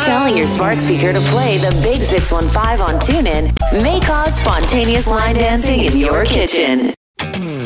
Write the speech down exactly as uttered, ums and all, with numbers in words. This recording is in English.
Telling your smart speaker to play the Big six one five on TuneIn may cause spontaneous line dancing in your kitchen.